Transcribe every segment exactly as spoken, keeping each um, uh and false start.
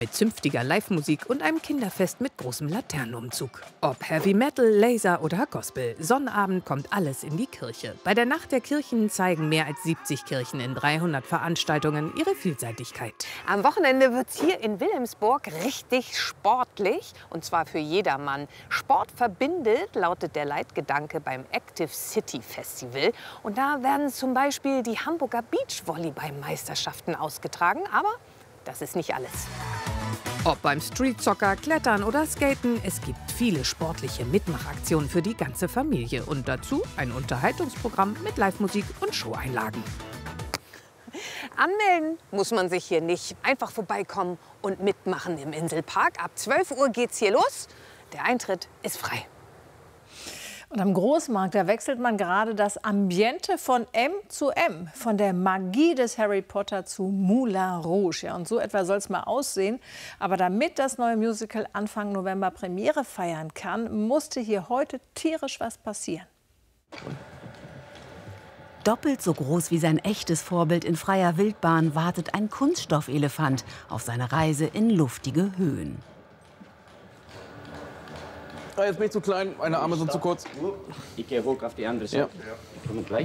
Mit zünftiger Live-Musik und einem Kinderfest mit großem Laternenumzug. Ob Heavy Metal, Laser oder Gospel, Sonnabend kommt alles in die Kirche. Bei der Nacht der Kirchen zeigen mehr als siebzig Kirchen in dreihundert Veranstaltungen ihre Vielseitigkeit. Am Wochenende wird es hier in Wilhelmsburg richtig sportlich, und zwar für jedermann. Sport verbindet, lautet der Leitgedanke beim Active City Festival. Und da werden zum Beispiel die Hamburger Beachvolleyball-Meisterschaften ausgetragen, aber das ist nicht alles. Ob beim Streetsocker, Klettern oder Skaten, es gibt viele sportliche Mitmachaktionen für die ganze Familie. Und dazu ein Unterhaltungsprogramm mit Live-Musik und Showeinlagen. Anmelden muss man sich hier nicht. Einfach vorbeikommen und mitmachen im Inselpark. Ab zwölf Uhr geht's hier los. Der Eintritt ist frei. Und am Großmarkt, da wechselt man gerade das Ambiente von M zu M, von der Magie des Harry Potter zu Moulin Rouge. Ja, und so etwa soll es mal aussehen. Aber damit das neue Musical Anfang November Premiere feiern kann, musste hier heute tierisch was passieren. Doppelt so groß wie sein echtes Vorbild in freier Wildbahn wartet ein Kunststoffelefant auf seine Reise in luftige Höhen. Ah, jetzt bin ich zu klein, meine Arme sind zu kurz. Ich gehe hoch auf die andere Seite. Ja. Kommen gleich.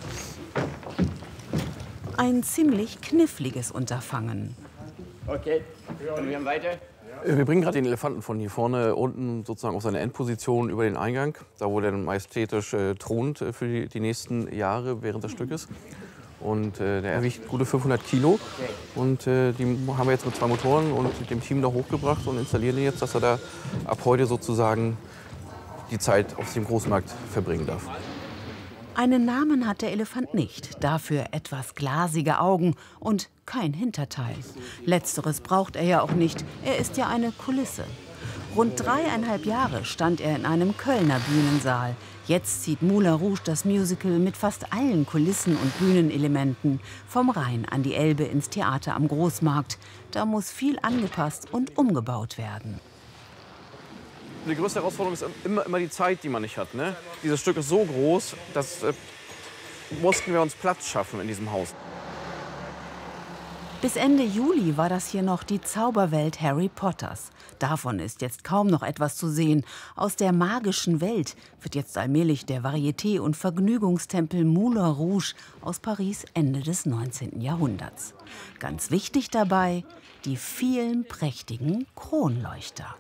Ein ziemlich kniffliges Unterfangen. Okay, und wir haben weiter. Wir bringen gerade den Elefanten von hier vorne unten sozusagen auf seine Endposition über den Eingang, da wo der majestätisch äh, thront äh, für die, die nächsten Jahre während des Stückes. Und äh, der wiegt gute fünfhundert Kilo. Und äh, die haben wir jetzt mit zwei Motoren und mit dem Team da hochgebracht und installieren ihn jetzt, dass er da ab heute sozusagen die Zeit auf dem Großmarkt verbringen darf. Einen Namen hat der Elefant nicht, dafür etwas glasige Augen und kein Hinterteil. Letzteres braucht er ja auch nicht, er ist ja eine Kulisse. Rund dreieinhalb Jahre stand er in einem Kölner Bühnensaal. Jetzt zieht Moulin Rouge das Musical mit fast allen Kulissen und Bühnenelementen vom Rhein an die Elbe ins Theater am Großmarkt. Da muss viel angepasst und umgebaut werden. Die größte Herausforderung ist immer, immer die Zeit, die man nicht hat. Ne? Dieses Stück ist so groß, dass äh, mussten wir uns Platz schaffen in diesem Haus. Bis Ende Juli war das hier noch die Zauberwelt Harry Potters. Davon ist jetzt kaum noch etwas zu sehen. Aus der magischen Welt wird jetzt allmählich der Varieté- und Vergnügungstempel Moulin Rouge aus Paris Ende des neunzehnten Jahrhunderts. Ganz wichtig dabei, die vielen prächtigen Kronleuchter.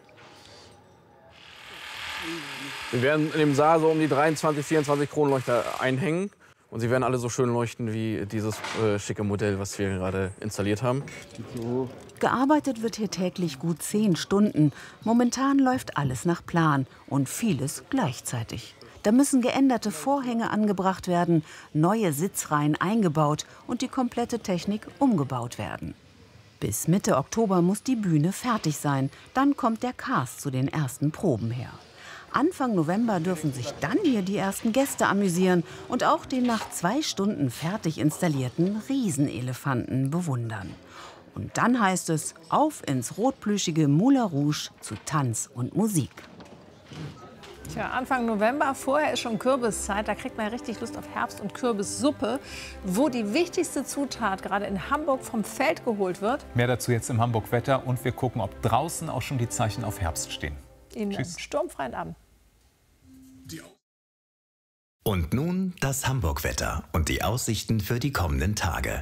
Wir werden in dem Saal so um die dreiundzwanzig, vierundzwanzig Kronleuchter einhängen. Und sie werden alle so schön leuchten wie dieses äh, schicke Modell, was wir gerade installiert haben. So. Gearbeitet wird hier täglich gut zehn Stunden. Momentan läuft alles nach Plan und vieles gleichzeitig. Da müssen geänderte Vorhänge angebracht werden, neue Sitzreihen eingebaut und die komplette Technik umgebaut werden. Bis Mitte Oktober muss die Bühne fertig sein. Dann kommt der Cast zu den ersten Proben her. Anfang November dürfen sich dann hier die ersten Gäste amüsieren und auch den nach zwei Stunden fertig installierten Riesenelefanten bewundern. Und dann heißt es, auf ins rotplüschige Moulin Rouge zu Tanz und Musik. Tja, Anfang November, vorher ist schon Kürbiszeit, da kriegt man richtig Lust auf Herbst- und Kürbissuppe, wo die wichtigste Zutat gerade in Hamburg vom Feld geholt wird. Mehr dazu jetzt im Hamburg-Wetter und wir gucken, ob draußen auch schon die Zeichen auf Herbst stehen. Ihnen einen sturmfreien Abend. Und nun das Hamburg-Wetter und die Aussichten für die kommenden Tage.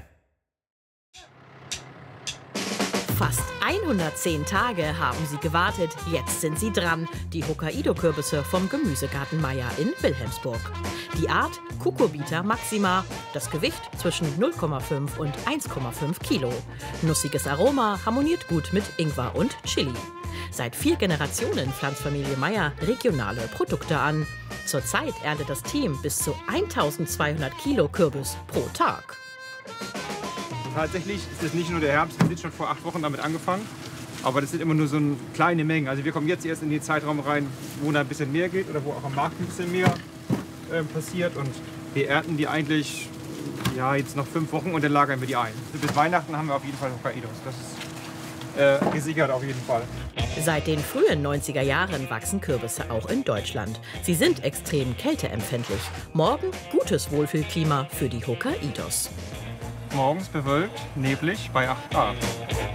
Fast hundertzehn Tage haben sie gewartet. Jetzt sind sie dran. Die Hokkaido-Kürbisse vom Gemüsegarten Meier in Wilhelmsburg. Die Art Cucurbita maxima. Das Gewicht zwischen null Komma fünf und eins Komma fünf Kilo. Nussiges Aroma harmoniert gut mit Ingwer und Chili. Seit vier Generationen pflanzt Familie Meier regionale Produkte an. Zurzeit erntet das Team bis zu eintausendzweihundert Kilo Kürbis pro Tag. Tatsächlich ist es nicht nur der Herbst, wir sind schon vor acht Wochen damit angefangen. Aber das sind immer nur so kleine Mengen. Also wir kommen jetzt erst in den Zeitraum rein, wo da ein bisschen mehr geht oder wo auch am Markt ein bisschen mehr äh, passiert. Und wir ernten die eigentlich ja, jetzt noch fünf Wochen und dann lagern wir die ein. Also bis Weihnachten haben wir auf jeden Fall Hokkaidos. Das ist äh, gesichert auf jeden Fall. Seit den frühen neunziger Jahren wachsen Kürbisse auch in Deutschland. Sie sind extrem kälteempfindlich. Morgen gutes Wohlfühlklima für die Hokkaidos. Morgens bewölkt, neblig bei acht Grad.